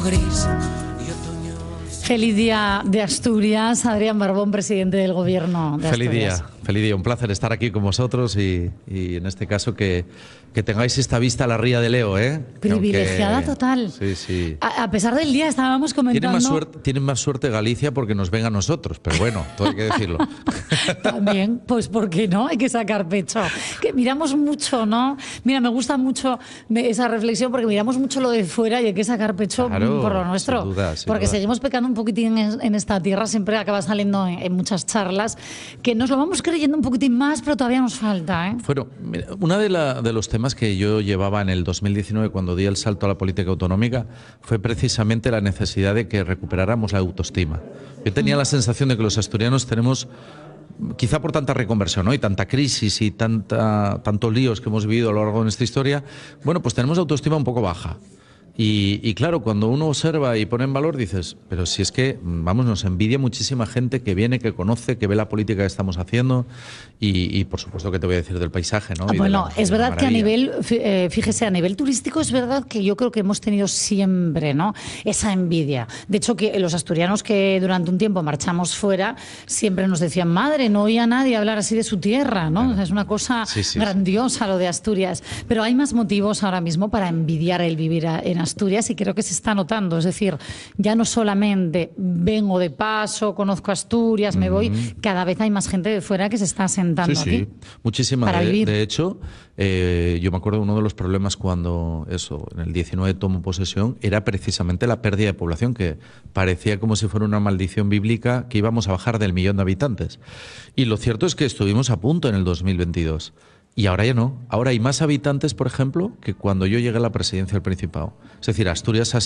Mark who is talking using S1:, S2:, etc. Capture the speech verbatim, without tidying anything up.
S1: Gris y otoño.
S2: Feliz día de Asturias, Adrián Barbón, presidente del Gobierno de
S3: Feliz
S2: Asturias.
S3: día, feliz día, un placer estar aquí con vosotros y, y en este caso que, que tengáis esta vista a la ría de Leo, ¿eh?
S2: Privilegiada
S3: Aunque,
S2: total.
S3: Sí, sí.
S2: A, a pesar del día estábamos comentando...
S3: Tienen más, suerte, tienen más suerte Galicia porque nos ven a nosotros, pero bueno, todo hay que decirlo.
S2: También, pues ¿por qué no? Hay que sacar pecho. Que miramos mucho, ¿no? Mira, me gusta mucho esa reflexión porque miramos mucho lo de fuera y hay que sacar pecho
S3: Claro,
S2: por lo nuestro.
S3: sin duda, sin
S2: porque
S3: duda.
S2: seguimos pecando un poquitín en, en esta tierra, siempre acaba saliendo en, en muchas charlas, que nos lo vamos creyendo un poquitín más, pero todavía nos falta, ¿eh?
S3: Bueno, mira, uno de, la, de los temas que yo llevaba en el dos mil diecinueve cuando di el salto a la política autonómica fue precisamente la necesidad de que recuperáramos la autoestima. Yo tenía la sensación de que los asturianos tenemos, quizá por tanta reconversión, ¿no? Y tanta crisis y tanta, tantos líos que hemos vivido a lo largo de nuestra historia, bueno, pues tenemos autoestima un poco baja. Y, y claro, cuando uno observa y pone en valor, dices, pero si es que, vamos, nos envidia muchísima gente que viene, que conoce, que ve la política que estamos haciendo y, y por supuesto que te voy a decir del paisaje, ¿no? Y
S2: Bueno,
S3: de la,
S2: es
S3: de la
S2: verdad que a
S3: maravilla.
S2: nivel, eh, fíjese, a nivel turístico es verdad que yo creo que hemos tenido siempre, ¿no?, esa envidia. De hecho, que los asturianos que durante un tiempo marchamos fuera siempre nos decían, madre, no oía a nadie hablar así de su tierra, ¿no?
S3: Claro.
S2: O sea, es una cosa
S3: Sí, sí,
S2: grandiosa lo de Asturias. Pero hay más motivos ahora mismo para envidiar el vivir a- en Asturias y creo que se está notando. Es decir, ya no solamente vengo de paso, conozco Asturias, me voy, cada vez hay más gente de fuera que se está asentando
S3: Sí,
S2: aquí.
S3: sí, muchísima.
S2: para
S3: De,
S2: vivir.
S3: de hecho, eh, yo me acuerdo de uno de los problemas cuando, eso, en el diecinueve tomo posesión, era precisamente la pérdida de población, que parecía como si fuera una maldición bíblica que íbamos a bajar del millón de habitantes. Y lo cierto es que estuvimos a punto en el dos mil veintidós. Y ahora ya no. Ahora hay más habitantes, por ejemplo, que cuando yo llegué a la presidencia del Principado. Es decir, Asturias ha